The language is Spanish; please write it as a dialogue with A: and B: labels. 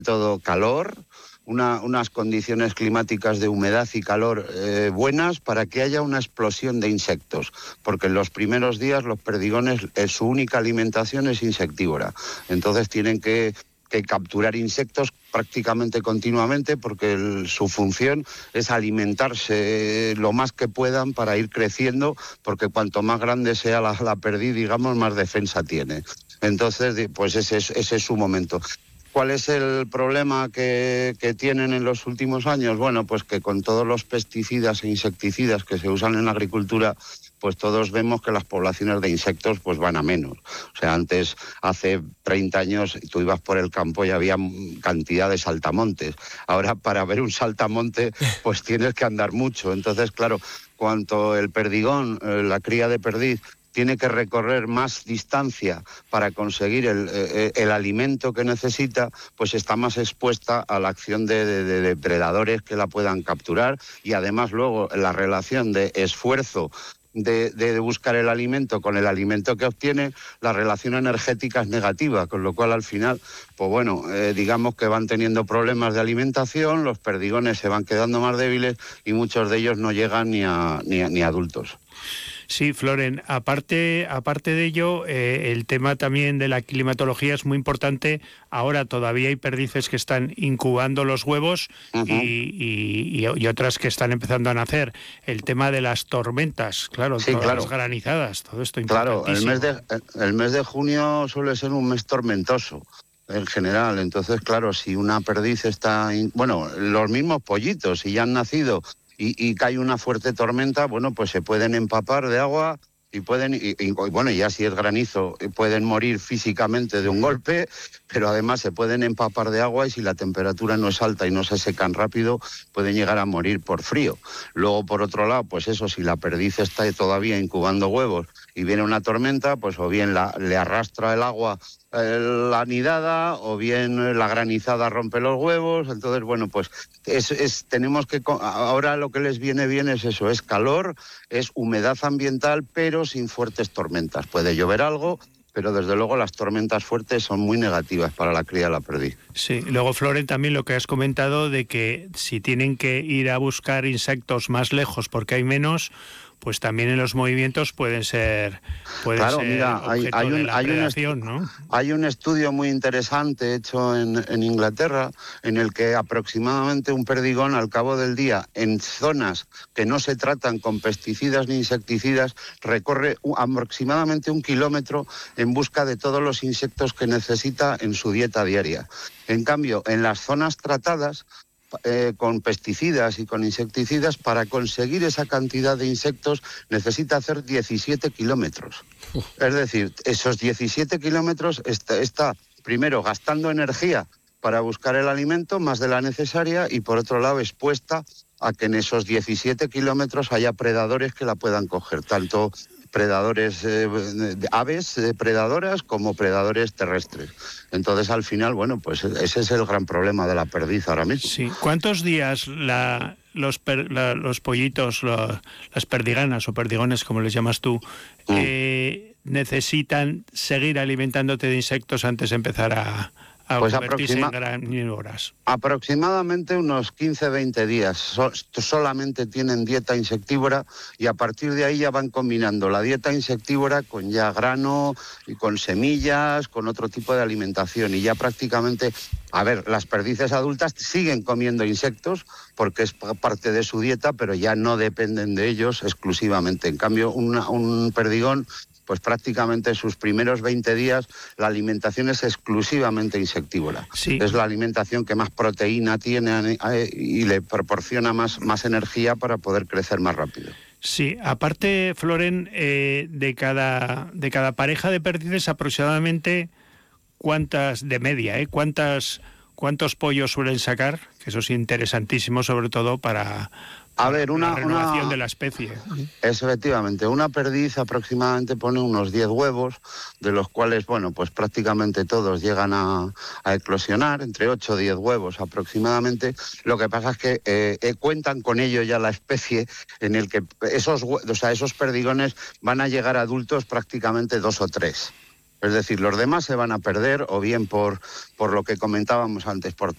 A: todo calor, unas condiciones climáticas de humedad y calor buenas para que haya una explosión de insectos, porque en los primeros días los perdigones, su única alimentación es insectívora, entonces tienen que capturar insectos prácticamente continuamente porque su función es alimentarse lo más que puedan para ir creciendo, porque cuanto más grande sea la perdiz, digamos, más defensa tiene. Entonces, pues ese es su momento. ¿Cuál es el problema que tienen en los últimos años? Bueno, pues que con todos los pesticidas e insecticidas que se usan en la agricultura, pues todos vemos que las poblaciones de insectos pues van a menos. O sea, antes, hace 30 años, tú ibas por el campo y había cantidad de saltamontes. Ahora, para ver un saltamonte, pues tienes que andar mucho. Entonces, claro, cuanto el perdigón, la cría de perdiz, tiene que recorrer más distancia para conseguir el alimento que necesita, pues está más expuesta a la acción de depredadores que la puedan capturar, y además luego la relación de esfuerzo de buscar el alimento con el alimento que obtiene, la relación energética es negativa, con lo cual al final, pues bueno, digamos que van teniendo problemas de alimentación, los perdigones se van quedando más débiles y muchos de ellos no llegan ni a adultos.
B: Sí, Floren, aparte de ello, el tema también de la climatología es muy importante. Ahora todavía hay perdices que están incubando los huevos y otras que están empezando a nacer. El tema de las tormentas, claro,
A: sí,
B: todas
A: claro.
B: las granizadas, todo esto
A: importantísimo.
B: Claro,
A: el mes de junio suele ser un mes tormentoso en general. Entonces, claro, si una perdiz está... Bueno, los mismos pollitos, si ya han nacido y cae una fuerte tormenta, bueno, pues se pueden empapar de agua y pueden, bueno, ya si es granizo, pueden morir físicamente de un golpe, pero además se pueden empapar de agua y si la temperatura no es alta y no se secan rápido, pueden llegar a morir por frío. Luego, por otro lado, pues eso, si la perdiz está todavía incubando huevos y viene una tormenta, pues o bien le arrastra el agua la nidada, o bien la granizada rompe los huevos. Entonces, bueno, pues tenemos que... Ahora lo que les viene bien es eso, es calor, es humedad ambiental, pero sin fuertes tormentas. Puede llover algo, pero desde luego las tormentas fuertes son muy negativas para la cría de la perdiz.
B: Sí, luego, Floren, también lo que has comentado de que si tienen que ir a buscar insectos más lejos porque hay menos, pues también en los movimientos pueden ser
A: mira,
B: objeto de la predación, ¿no?
A: Hay un estudio muy interesante hecho en Inglaterra, en el que aproximadamente un perdigón al cabo del día, en zonas que no se tratan con pesticidas ni insecticidas, recorre aproximadamente 1 kilómetro en busca de todos los insectos que necesita en su dieta diaria. En cambio, en las zonas tratadas con pesticidas y con insecticidas, para conseguir esa cantidad de insectos necesita hacer 17 kilómetros. Es decir, esos 17 kilómetros está primero gastando energía para buscar el alimento, más de la necesaria, y por otro lado expuesta a que en esos 17 kilómetros haya predadores que la puedan coger, tanto predadores, aves predadoras como predadores terrestres. Entonces, al final, bueno, pues ese es el gran problema de la perdiz ahora mismo.
B: Sí. ¿Cuántos días los pollitos, las perdiganas o perdigones, como les llamas tú, necesitan seguir alimentándote de insectos antes de empezar a convertirse en granívoras?
A: Aproximadamente unos 15-20 días. Solamente tienen dieta insectívora y a partir de ahí ya van combinando la dieta insectívora con ya grano y con semillas, con otro tipo de alimentación. Y ya prácticamente, las perdices adultas siguen comiendo insectos porque es parte de su dieta, pero ya no dependen de ellos exclusivamente. En cambio, un perdigón, pues prácticamente sus primeros 20 días la alimentación es exclusivamente insectívora.
B: Sí.
A: Es la alimentación que más proteína tiene y le proporciona más energía para poder crecer más rápido.
B: Sí, aparte, Floren, de cada pareja de perdices aproximadamente, ¿cuántas de media, cuántos pollos suelen sacar? Que eso es interesantísimo, sobre todo para la renovación de la especie.
A: Efectivamente, una perdiz aproximadamente pone unos 10 huevos, de los cuales, bueno, pues prácticamente todos llegan a eclosionar, entre 8 o 10 huevos aproximadamente. Lo que pasa es que cuentan con ello ya la especie, en el que esos perdigones van a llegar a adultos prácticamente 2 o 3. Es decir, los demás se van a perder, o bien por lo que comentábamos antes, por